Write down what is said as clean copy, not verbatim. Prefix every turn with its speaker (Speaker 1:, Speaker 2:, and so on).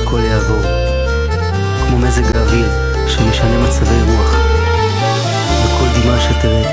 Speaker 1: הכל יעבור, כמו מזג האוויר שמשנה מצבי רוח, וכל דמעה שתרד